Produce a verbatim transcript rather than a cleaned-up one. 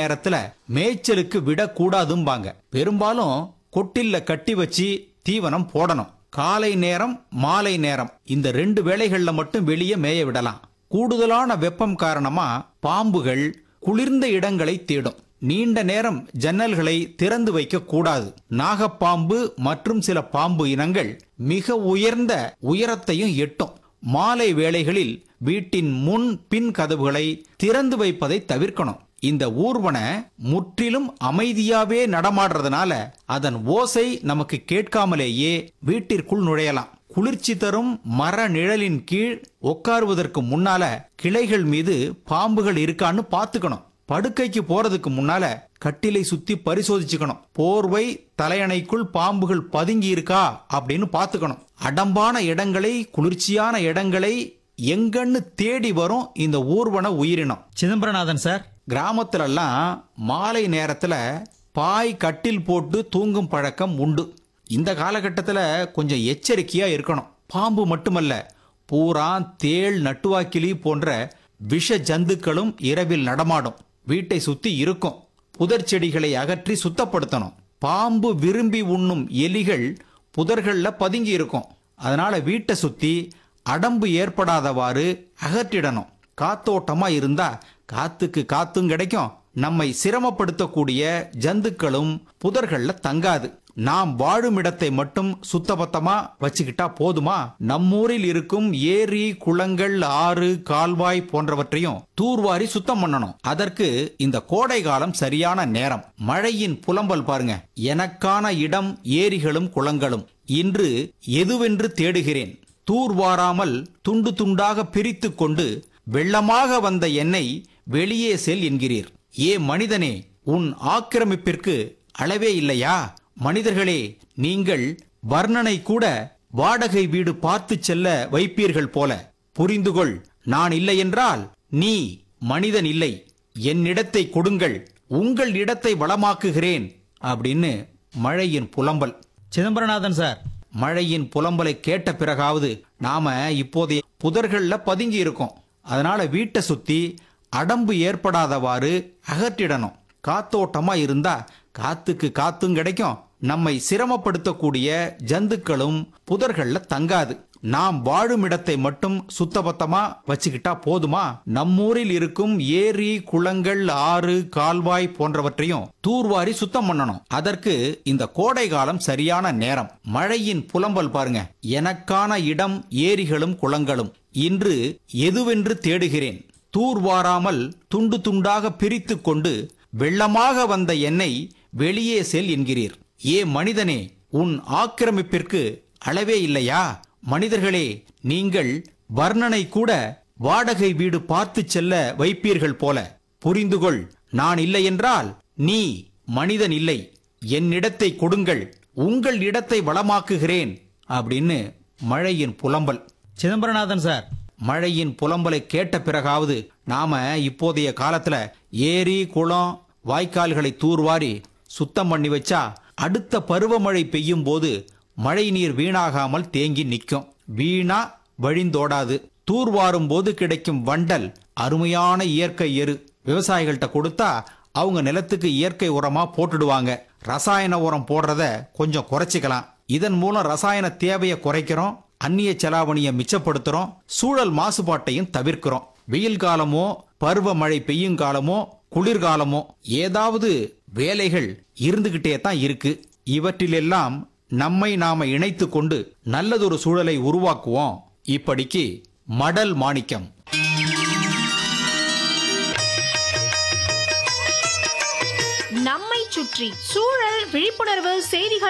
நேரத்துல மேய்ச்சலுக்கு விடக்கூடாதும்பாங்க. பெரும்பாலும் கொட்டில்ல கட்டி வச்சு தீவனம் போடணும். காலை நேரம் மாலை நேரம் இந்த ரெண்டு வேளைகள்ல மட்டும் வெளியே மேய விடலாம். கூடுதலான வெப்பம் காரணமா பாம்புகள் குளிர்ந்த இடங்களை தேடும். நீண்ட நேரம் ஜன்னல்களை திறந்து வைக்க கூடாது. நாகப்பாம்பு மற்றும் சில பாம்பு இனங்கள் மிக உயர்ந்த உயரத்தையும் எட்டும். மாலை வேளைகளில் வீட்டின் முன் பின் கதவுகளை திறந்து வைப்பதை தவிர்க்கணும். இந்த ஊர்வன முற்றிலும் அமைதியாவே நடமாடுறதுனால அதன் ஓசை நமக்கு கேட்காமலேயே வீட்டிற்குள் நுழையலாம். குளிர்ச்சி தரும் மர நிழலின் கீழ் உட்காருவதற்கு முன்னால கிளைகள் மீது பாம்புகள் இருக்கான்னு பாத்துக்கணும். படுக்கைக்கு போறதுக்கு முன்னால கட்டிலை சுத்தி பரிசோதிச்சுக்கணும். போர்வை தலையணைக்குள் பாம்புகள் பதுங்கி இருக்கா அப்படின்னு பாத்துக்கணும். அடம்பான இடங்களை குளிர்ச்சியான இடங்களை எங்கன்னு தேடி வரும் இந்த ஊர்வன உயிரினம். சிதம்பரநாதன் சார், கிராமத்துல எல்லாம் மாலை நேரத்துல பாய் கட்டில் போட்டு தூங்கும் பழக்கம் உண்டு. இந்த காலகட்டத்துல கொஞ்சம் எச்சரிக்கையா இருக்கணும். பாம்பு மட்டுமல்ல, பூரா தேள் நட்டுவாக்கிலி போன்ற விஷ ஜந்துக்களும் இரவில் நடமாடும். வீட்டை சுத்தி இருக்கும். புதர் செடிகளை அகற்றி சுத்தப்படுத்தணும். பாம்பு விரும்பி உண்ணும் எலிகள் புதர்கள்ல பதுங்கி இருக்கும். அதனால வீட்டை சுத்தி அடம்பு ஏற்படாதவாறு அகற்றிடணும். காத்தோட்டமா இருந்தா காத்துக்கு காத்தும் கிடைக்கும். நம்மை சிரமப்படுத்தக்கூடிய ஜந்துக்களும் புதர்கள்ல தங்காது. நாம் வாழும் இடத்தை மட்டும் சுத்தபத்தமா வச்சுக்கிட்டா போதுமா? நம்மூரில் இருக்கும் ஏரி, குளங்கள், ஆறு, கால்வாய் போன்றவற்றையும் தூர்வாரி சுத்தம் பண்ணணும். அதற்கு இந்த கோடை காலம் சரியான நேரம். மழையின் புலம்பல் பாருங்க. எனக்கான இடம் ஏரிகளும் குளங்களும், இன்று எதுவென்று தேடுகிறேன். தூர்வாராமல் துண்டு துண்டாக பிரித்து கொண்டு வெள்ளமாக வந்த என்னை வெளியே செல் என்கிறீர். ஏ மனிதனே, உன் ஆக்கிரமிப்பிற்கு அளவே இல்லையா? மனிதர்களே, நீங்கள் வர்ணனை கூட வாடகை வீடு பார்த்து செல்ல வைப்பீர்கள் போல. புரிந்துகொள், நான் இல்லை என்றால் நீ மனிதன் இல்லை. என்னிடத்தை கொடுங்கள், உங்கள் இடத்தை வளமாக்குகிறேன் அப்படின்னு மழையின் புலம்பல். சிதம்பரநாதன் சார், மழையின் புலம்பலை கேட்ட பிறகாவது நாம இப்போதைய புதர்கள்ல பதுங்கி இருக்கோம். அதனால வீட்டை சுத்தி அடம்பு ஏற்படாதவாறு அகற்றிடணும். காத்தோட்டமா இருந்தா காத்துக்கு காத்தும் கிடைக்கும். நம்மை சிரமப்படுத்தக்கூடிய ஜந்துக்களும் புதர்கள்ல தங்காது. நாம் வாழும் இடத்தை மட்டும் சுத்தபத்தமா வச்சுக்கிட்டா போதுமா? நம்மூரில் இருக்கும் ஏரி, குளங்கள், ஆறு, கால்வாய் போன்றவற்றையும் தூர்வாரி சுத்தம் பண்ணணும். அதற்கு இந்த கோடை காலம் சரியான நேரம். மழையின் புலம்பல் பாருங்க. எனக்கான இடம் ஏரிகளும் குளங்களும், இன்று எதுவென்று தேடுகிறேன். தூர்வாராமல் துண்டு துண்டாக பிரித்து கொண்டு வெள்ளமாக வந்த என்னை வெளியே செல் என்கிறீர். ஏ மனிதனே, உன் ஆக்கிரமிப்பிற்கு அளவே இல்லையா? மனிதர்களே, நீங்கள் வர்ணனை கூட வாடகை வீடு பார்த்து செல்ல வைப்பீர்கள் போல. புரிந்துகொள், நான் இல்லை என்றால் நீ மனிதன் இல்லை. என்னிடத்தை கொடுங்கள், உங்கள் இடத்தை வளமாக்குகிறேன் அப்படின்னு மழையின் புலம்பல். சிதம்பரநாதன் சார், மழையின் புலம்பலை கேட்ட பிறகாவது நாம இப்போதைய காலத்துல ஏரி, குளம், வாய்க்கால்களை தூர்வாரி சுத்தம் பண்ணி வச்சா அடுத்த பருவமழை பெய்யும் போது மழை நீர் வீணாகாமல் தேங்கி நிற்கும். வீணா வழிந்தோடாது. தூர்வாரும் போது கிடைக்கும் வண்டல் அருமையான இயற்கை எரு. விவசாயிகள்கிட்ட கொடுத்தா அவங்க நிலத்துக்கு இயற்கை உரமா போட்டுடுவாங்க. ரசாயன உரம் போடுறத கொஞ்சம் குறைச்சிக்கலாம். இதன் மூலம் ரசாயன தேவையை குறைக்கிறோம், அந்நிய செலாவணியை மிச்சப்படுத்துறோம், சூழல் மாசுபாட்டையும் தவிர்க்கிறோம். வெயில் காலமோ பருவமழை பெய்யும் காலமோ குளிர்காலமோ ஏதாவது வேலைகள் இருந்துகிட்டே தான் இருக்கு. இவற்றிலெல்லாம் நம்மை நாம இணைத்து கொண்டு நல்லதொரு சூழலை உருவாக்குவோம். இப்படிக்கு மடல் மாணிக்கம். நம்மை சுற்றி சூழல் விழிப்புணர்வு செய்திகள்